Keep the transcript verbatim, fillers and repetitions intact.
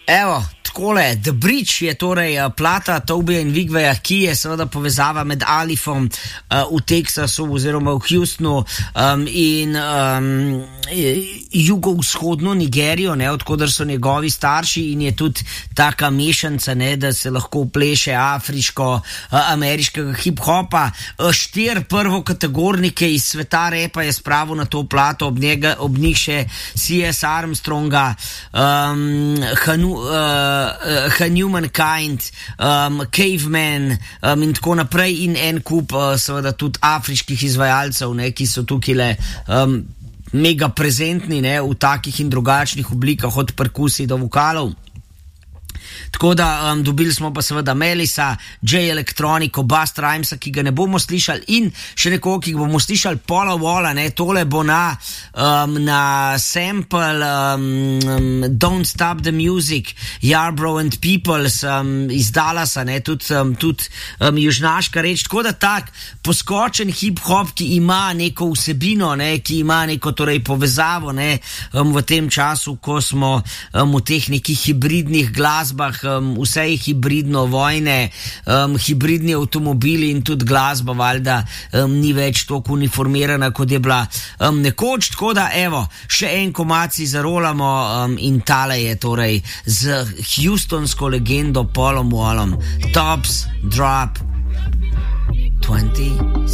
Evo, takole, The Bridge je torej uh, plata Tobija in Wigwaya, ki je seveda povezava med Alifom uh, v Teksasu oziroma v Houstonu um, in um, jugovzhodno Nigerijo, ne, odkudar so njegovi starši, in je tudi taka mešanca, ne, da se lahko pleše afriško, uh, ameriškega hip-hopa. Uh, štir prvokategornike iz sveta repa je spravil na to plato, ob, njega, ob njih še C S Armstronga, um, Hanu, uh, Humankind, um, Caveman um, in tako naprej, in en kup uh, seveda tudi afriških izvajalcev, ne, ki so tukaj le um, mega prezentni, ne, v takih in drugačnih oblikah, od perkusij do vokalov. Tako da um, dobili smo pa seveda Melisa, J Electronico, Busta Rhymesa, ki ga ne bomo slišali, in še nekoga, ki ga bomo slišali, Paula Walla, ne, tole bo na, um, na sample um, Don't Stop the Music, Yarbrough and Peoples um, iz Dallasa, ne, tudi, um, tudi um, južnaška reč, tako da tak poskočen hip-hop, ki ima neko vsebino, ne, ki ima neko torej povezavo, ne, um, v tem času, ko smo um, v teh nekih hibridnih glasbah, Um, vse je hibridno, vojne, um, hibridni avtomobili in tudi glasba valjda um, ni več toliko uniformirana, kot je bila um, nekoč, tako da evo, še en komad si zarolamo um, in tale je torej z houstonsko legendo Paulom Wallom, Tops Drop dvajset